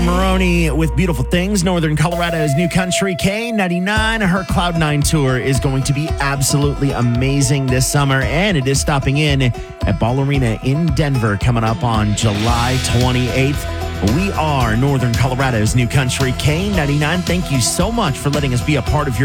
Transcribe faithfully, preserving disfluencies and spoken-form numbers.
Brandon Maroney with Beautiful Things, Northern Colorado's New Country K ninety-nine. Her Cloud nine tour is going to be absolutely amazing this summer, and it is stopping in at Ball Arena in Denver coming up on July twenty-eighth. We are Northern Colorado's New Country K ninety-nine. Thank you so much for letting us be a part of your